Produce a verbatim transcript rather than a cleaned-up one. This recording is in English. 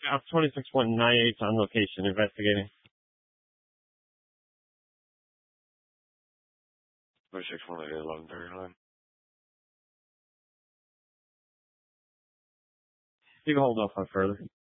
Yeah, twenty-six one ninety-eight on location, investigating. twenty-six one ninety-eight, eleven thirty-nine. You can hold off on further.